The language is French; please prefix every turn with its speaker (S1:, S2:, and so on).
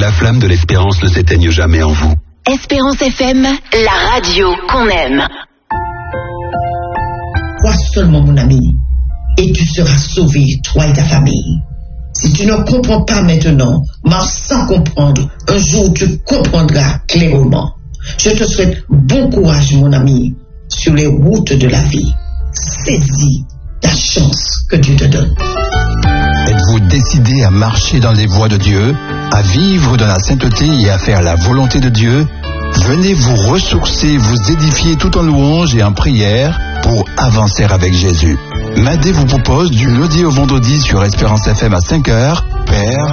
S1: la flamme de l'espérance ne s'éteigne jamais en vous.
S2: Espérance FM, la radio qu'on aime.
S3: Crois seulement, mon ami, et tu seras sauvé, toi et ta famille. Si tu ne comprends pas maintenant, marche sans comprendre. Un jour, tu comprendras clairement. Je te souhaite bon courage, mon ami, sur les routes de la vie. Saisis la chance que Dieu te donne.
S4: Êtes-vous décidé à marcher dans les voies de Dieu, à vivre dans la sainteté et à faire la volonté de Dieu? Venez vous ressourcer, vous édifier tout en louange et en prière pour avancer avec Jésus. Madé vous propose du lundi au vendredi sur Espérance FM à 5h. Père,